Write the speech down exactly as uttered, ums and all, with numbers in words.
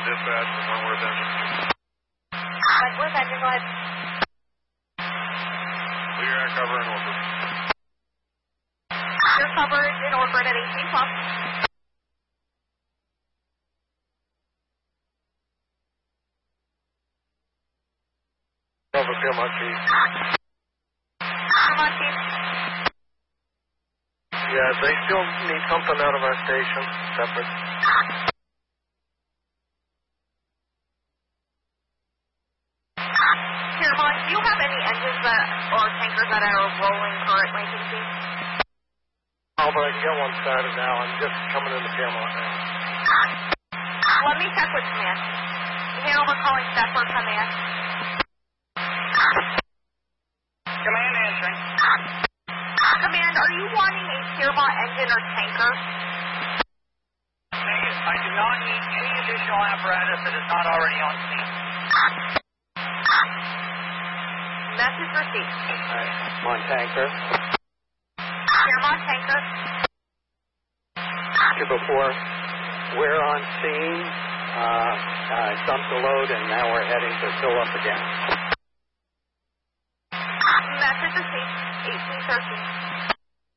dispatch from Wentworth Engine. Wentworth Engine, go ahead. Clear air cover in orbit. Your coverage in orbit at eighteen plus. Over Piermont Chief. Come on, Chief. Yeah, they still need something out of our station, separate. Piermont, do you have any engines that, or tankers that are rolling currently, Chief? Oh, but I can get one started now. I'm just coming into Piermont now. Let me check with command. You over calling Stepford Command. Command answering. Command, are you wanting a Piermont engine or tanker? Negative. I do not need any additional apparatus that is not already on scene. Message received. Alright, Mon tanker. Piermont tanker. Triple four. We're on scene. Uh, uh, dumped the load and now we're heading to fill up again. Message received. eighteen thirteen.